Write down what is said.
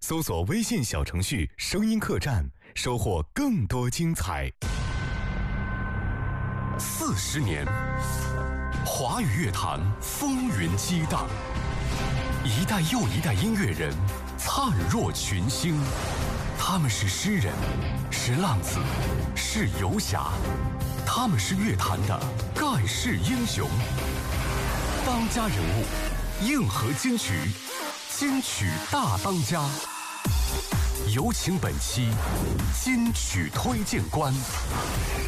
搜索微信小程序声音客栈，收获更多精彩。 40年，华语乐坛风云激荡，一代又一代音乐人灿若群星。他们是诗人，是浪子，是游侠，他们是乐坛的盖世英雄。当家人物，硬核金曲，金曲大当家。有请本期金曲推荐官。